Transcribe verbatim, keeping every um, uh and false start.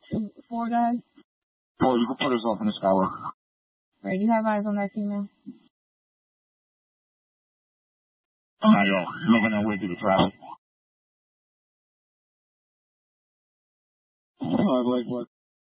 two, four guys? Four, you can put yourself in the shower. Right, you have eyes on that female? Nah, yo, making that way through the traffic. Oh, like what?